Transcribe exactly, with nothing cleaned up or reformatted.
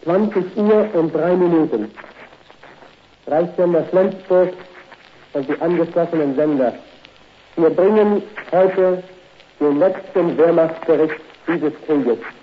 zwanzig Uhr und drei Minuten. Reichssender Flensburg und die angeschlossenen Sender. Wir bringen heute den letzten Wehrmachtsbericht dieses Krieges.